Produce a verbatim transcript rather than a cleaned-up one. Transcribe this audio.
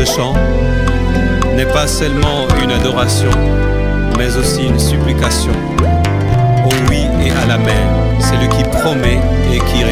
chant n'est pas seulement une adoration, mais aussi une supplication. Au oui et à l'amen, c'est lui qui promet et qui